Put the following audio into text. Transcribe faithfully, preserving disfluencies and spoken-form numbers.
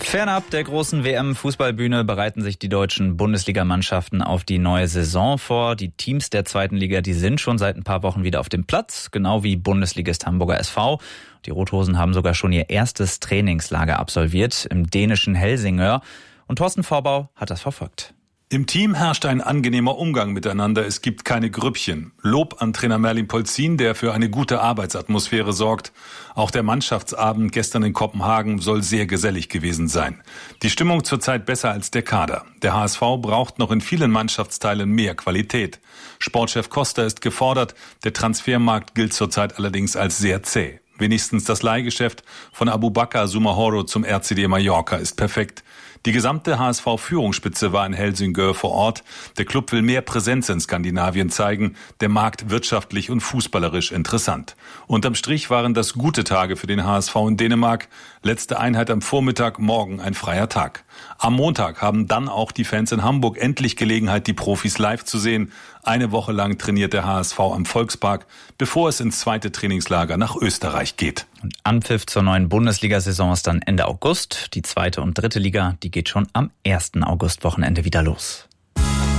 Fernab der großen W M-Fußballbühne bereiten sich die deutschen Bundesligamannschaften auf die neue Saison vor. Die Teams der zweiten Liga, die sind schon seit ein paar Wochen wieder auf dem Platz, genau wie Bundesligist Hamburger S V. Die Rothosen haben sogar schon ihr erstes Trainingslager absolviert im dänischen Helsingør. Und Thorsten Vorbau hat das verfolgt. Im Team herrscht ein angenehmer Umgang miteinander. Es gibt keine Grüppchen. Lob an Trainer Merlin Polzin, der für eine gute Arbeitsatmosphäre sorgt. Auch der Mannschaftsabend gestern in Kopenhagen soll sehr gesellig gewesen sein. Die Stimmung zurzeit besser als der Kader. Der H S V braucht noch in vielen Mannschaftsteilen mehr Qualität. Sportchef Costa ist gefordert. Der Transfermarkt gilt zurzeit allerdings als sehr zäh. Wenigstens das Leihgeschäft von Aboubakar Soumahoro zum R C D Mallorca ist perfekt. Die gesamte H S V-Führungsspitze war in Helsingør vor Ort. Der Club will mehr Präsenz in Skandinavien zeigen. Der Markt wirtschaftlich und fußballerisch interessant. Unterm Strich waren das gute Tage für den H S V in Dänemark. Letzte Einheit am Vormittag, morgen ein freier Tag. Am Montag haben dann auch die Fans in Hamburg endlich Gelegenheit, die Profis live zu sehen. Eine Woche lang trainiert der H S V am Volkspark, bevor es ins zweite Trainingslager nach Österreich geht. Und Anpfiff zur neuen Bundesliga-Saison ist dann Ende August. Die zweite und dritte Liga, die geht schon am ersten Augustwochenende wieder los.